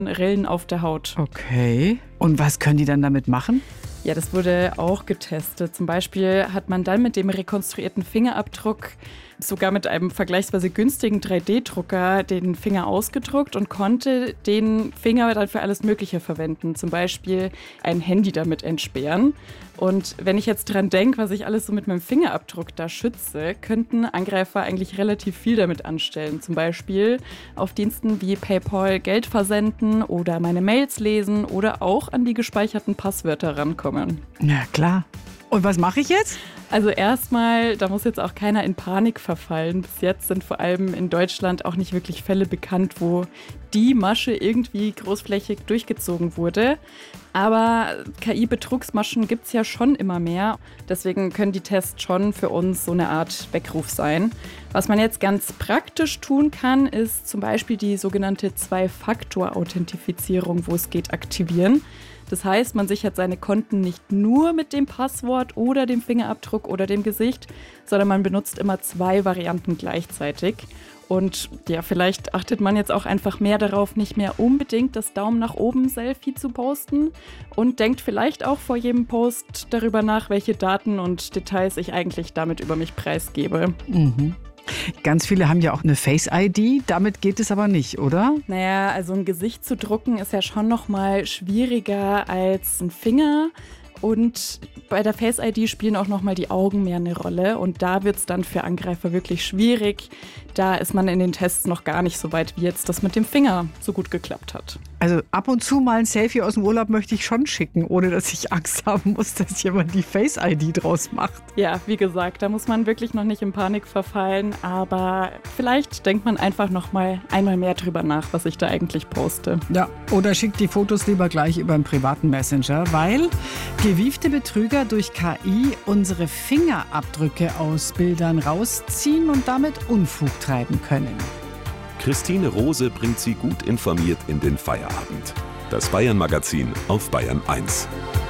Rillen auf der Haut. Okay. Und was können die dann damit machen? Ja, das wurde auch getestet. Zum Beispiel hat man dann mit dem rekonstruierten Fingerabdruck sogar mit einem vergleichsweise günstigen 3D-Drucker den Finger ausgedruckt und konnte den Finger dann für alles Mögliche verwenden. Zum Beispiel ein Handy damit entsperren. Und wenn ich jetzt dran denke, was ich alles so mit meinem Fingerabdruck da schütze, könnten Angreifer eigentlich relativ viel damit anstellen. Zum Beispiel auf Diensten wie PayPal Geld versenden oder meine Mails lesen oder auch an die gespeicherten Passwörter rankommen. Ja, klar. Und was mache ich jetzt? Also erstmal, da muss jetzt auch keiner in Panik verfallen. Bis jetzt sind vor allem in Deutschland auch nicht wirklich Fälle bekannt, wo die Masche irgendwie großflächig durchgezogen wurde. Aber KI-Betrugsmaschen gibt es ja schon immer mehr. Deswegen können die Tests schon für uns so eine Art Weckruf sein. Was man jetzt ganz praktisch tun kann, ist zum Beispiel die sogenannte Zwei-Faktor-Authentifizierung, wo es geht, aktivieren. Das heißt, man sichert seine Konten nicht nur mit dem Passwort oder dem Fingerabdruck oder dem Gesicht, sondern man benutzt immer 2 Varianten gleichzeitig. Und ja, vielleicht achtet man jetzt auch einfach mehr darauf, nicht mehr unbedingt das Daumen nach oben Selfie zu posten und denkt vielleicht auch vor jedem Post darüber nach, welche Daten und Details ich eigentlich damit über mich preisgebe. Mhm. Ganz viele haben ja auch eine Face-ID, damit geht es aber nicht, oder? Naja, also ein Gesicht zu drucken ist ja schon noch mal schwieriger als ein Finger. Und bei der Face-ID spielen auch nochmal die Augen mehr eine Rolle. Und da wird es dann für Angreifer wirklich schwierig. Da ist man in den Tests noch gar nicht so weit, wie jetzt das mit dem Finger so gut geklappt hat. Also ab und zu mal ein Selfie aus dem Urlaub möchte ich schon schicken, ohne dass ich Angst haben muss, dass jemand die Face-ID draus macht. Ja, wie gesagt, da muss man wirklich noch nicht in Panik verfallen. Aber vielleicht denkt man einfach noch mal einmal mehr drüber nach, was ich da eigentlich poste. Ja, oder schickt die Fotos lieber gleich über einen privaten Messenger, weil gewiefte Betrüger durch KI unsere Fingerabdrücke aus Bildern rausziehen und damit Unfug treiben können. Christine Rose bringt Sie gut informiert in den Feierabend. Das Bayern-Magazin auf Bayern 1.